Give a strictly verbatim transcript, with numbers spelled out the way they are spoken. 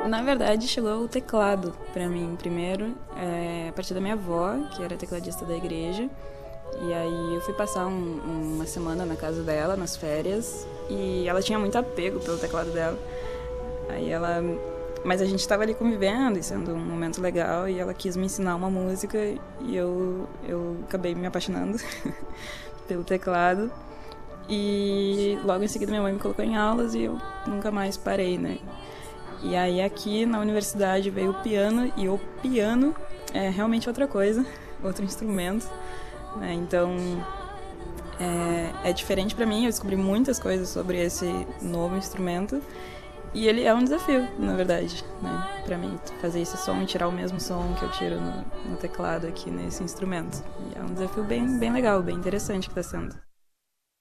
Na verdade, chegou o teclado pra mim primeiro, é, a partir da minha avó, que era tecladista da igreja. E aí eu fui passar um, uma semana na casa dela, nas férias, e ela tinha muito apego pelo teclado dela. Aí ela... Mas a gente estava ali convivendo e sendo um momento legal, e ela quis me ensinar uma música e eu, eu acabei me apaixonando pelo teclado. E logo em seguida minha mãe me colocou em aulas e eu nunca mais parei, né? E aí aqui na universidade veio o piano, e o piano é realmente outra coisa, outro instrumento, né? Então é, é diferente pra mim, eu descobri muitas coisas sobre esse novo instrumento. E ele é um desafio, na verdade, né? Pra mim, fazer esse som e tirar o mesmo som que eu tiro no, no teclado aqui nesse instrumento. E é um desafio bem, bem legal, bem interessante que tá sendo.